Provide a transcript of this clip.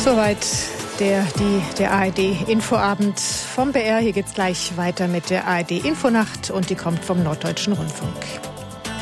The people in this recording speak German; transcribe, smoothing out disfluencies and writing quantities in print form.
Soweit der ARD-Infoabend vom BR. Hier geht's gleich weiter mit der ARD-Infonacht und die kommt vom Norddeutschen Rundfunk.